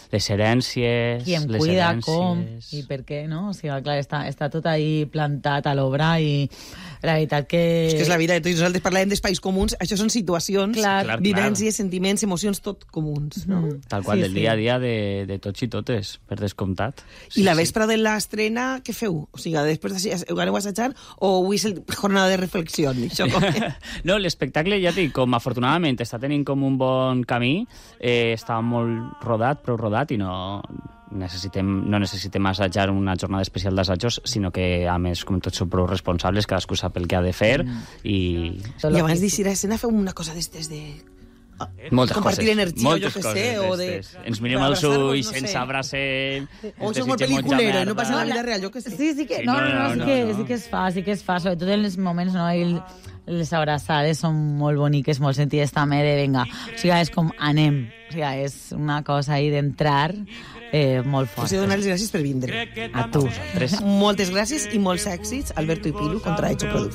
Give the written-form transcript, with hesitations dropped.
les herències, qui em les cuida, herències... com i per què, no? O sigui, clar, està tot ahí plantat a l'obra i la veritat que... És que és la vida de tots. Nosaltres parlàvem d'espais comuns, això són situacions, Clar. vivències, sentiments, emocions, tot comuns, no? Tal qual, del dia a dia de tots i totes, per descomptat. I la vespre de l'estrena, què feu? O sigui, després d'així, heu aneu a assajar o avui és jornada de reflexió? Això com... No, l'espectacle, ja dic, com afortunadament està tenint com un bon camí, està molt rodat, prou rodat, i no necessitem assajar una jornada especial d'assajos, sinó que, a més, com tots són prou responsables, cadascú sap el que ha de fer, i... I abans d'eixir a escena feu una cosa d'estes de... Moltes compartir coses, energia, moltes jo què coses sé, o de... Ens mirem als abraçar-nos, ulls, no sé. ens abracem... O això és molt pel·liculero, i no passa en la vida real, jo què sé. Sí que... Sí, No, no, sí que es fa, sobretot en els moments, no? Les abraçades són molt boniques, molt sentides també de venga. O sigui, és com anem. O sigui, és una cosa ahí d'entrar molt fort. Us he de donar les gràcies per vindre. A tu. Moltes gràcies i molts èxits, Alberto i Pilu, contra Hecho Producción.